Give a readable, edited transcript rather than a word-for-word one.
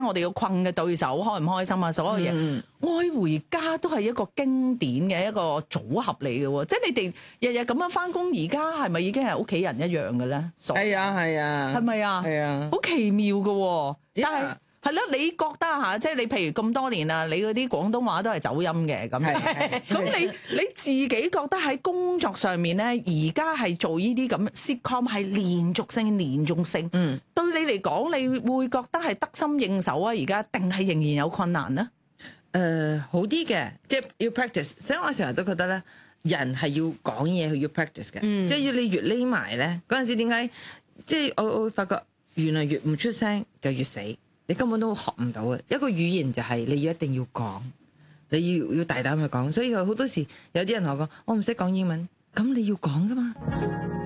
我哋要困嘅對手開唔開心啊，所有嘢。愛回家都係一個經典嘅一個組合嚟嘅喎，即係你哋日日咁樣翻工，而家係咪已經係屋企人一樣嘅咧？ 係啊，係啊， 係咪啊？ 係啊， 好奇妙嘅喎，但係。 Yeah. 係咯，你覺得嚇，即係你譬如咁多年啦，你嗰啲廣東話都係走音嘅咁。咁你自己覺得喺工作上面咧，而家係做呢啲咁 sitcom 係連續性，對你嚟講，你會覺得係得心應手啊？而家定係仍然有困難咧？ 好啲嘅，即係要 practice。所以我成日都覺得咧，人係要講嘢，佢要 practice 嘅。即係要你越匿埋咧，嗰陣時點解？即係我會發覺，原來越唔出聲就越死。你根本都學唔到嘅一個語言就係你要一定要講，你要大膽去講，所以好多時有啲人同我講，我唔識講英文，咁你要講噶嘛。